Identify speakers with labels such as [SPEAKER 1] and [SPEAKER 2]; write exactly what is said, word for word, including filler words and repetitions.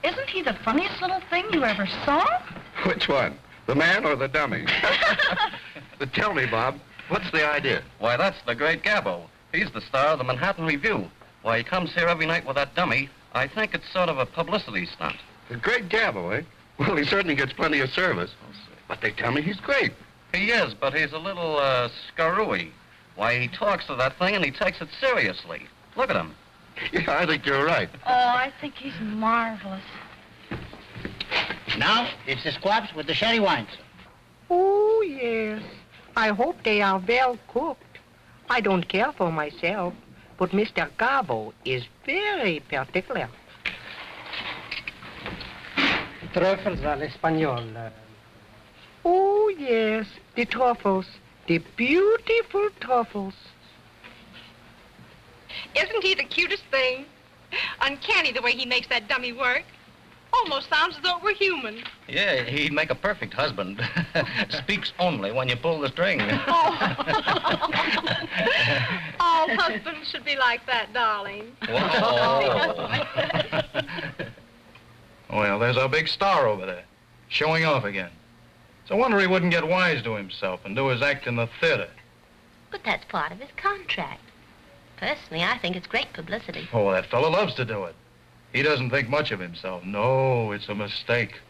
[SPEAKER 1] Isn't he the funniest little thing you ever saw?
[SPEAKER 2] Which one? The man or the dummy? But tell me, Bob, what's the idea?
[SPEAKER 3] Why, that's the great Gabbo. He's the star of the Manhattan Review. Why, he comes here every night with that dummy. I think it's sort of a publicity stunt.
[SPEAKER 2] The great Gabbo, eh? Well, he certainly gets plenty of service. But they tell me he's great.
[SPEAKER 3] He is, but he's a little, uh, screwy. Why, he talks to that thing and he takes it seriously. Look at him.
[SPEAKER 2] Yeah, I think you're right.
[SPEAKER 1] Oh, I think he's marvelous.
[SPEAKER 4] Now, it's the squabs with the sherry wines.
[SPEAKER 5] Oh, yes. I hope they are well cooked. I don't care for myself, but Mister Gabbo is very particular.
[SPEAKER 6] Truffles à l'espagnol.
[SPEAKER 5] Oh, yes, the truffles. The beautiful truffles.
[SPEAKER 7] Isn't he the cutest thing? Uncanny the way he makes that dummy work. Almost sounds as though it were human.
[SPEAKER 3] Yeah, he'd make a perfect husband. Speaks only when you pull the string.
[SPEAKER 7] Oh. All husbands should be like that, darling.
[SPEAKER 8] Well, there's our big star over there, showing off again. It's a wonder he wouldn't get wise to himself and do his act in the theater.
[SPEAKER 9] But that's part of his contract. Personally, I think it's great publicity.
[SPEAKER 8] Oh, that fellow loves to do it. He doesn't think much of himself. No, it's a mistake.